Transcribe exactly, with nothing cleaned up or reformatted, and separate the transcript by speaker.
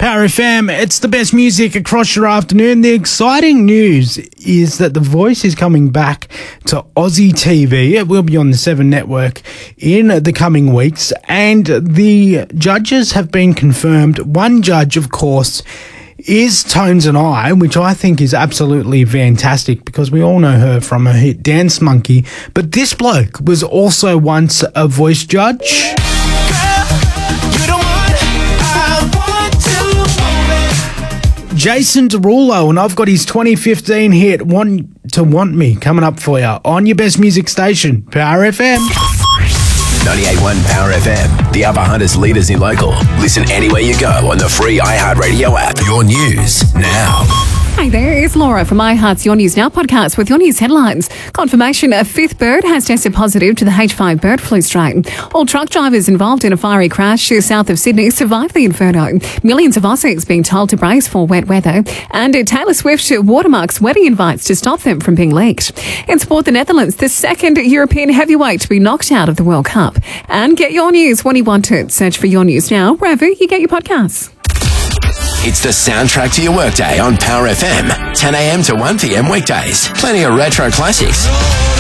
Speaker 1: Power F M. It's the best music across your afternoon. The exciting news is that The Voice is coming back to Aussie T V. It will be on the Seven Network in the coming weeks, and the judges have been confirmed. One judge, of course, is Tones and I, which I think is absolutely fantastic because we all know her from her hit Dance Monkey. But this bloke was also once a voice judge. Jason Derulo, and I've got his twenty fifteen hit Want to Want Me coming up for you on your best music station, Power F M.
Speaker 2: ninety-eight point one Power F M, the Upper Hunters leaders in local. Listen anywhere you go on the free iHeartRadio app. Your news now.
Speaker 3: Hi there, it's Laura from iHeart's Your News Now podcast with your news headlines. Confirmation a fifth bird has tested positive to the H five bird flu strain. All truck drivers involved in a fiery crash south of Sydney survived the inferno. Millions of Aussies being told to brace for wet weather. And Taylor Swift watermarks wedding invites to stop them from being leaked. In sport, the Netherlands, the second European heavyweight to be knocked out of the World Cup. And get your news when you want it. Search for Your News Now wherever you get your podcasts.
Speaker 2: It's the soundtrack to your workday on Power F M. ten a.m. to one p.m. weekdays. Plenty of retro classics.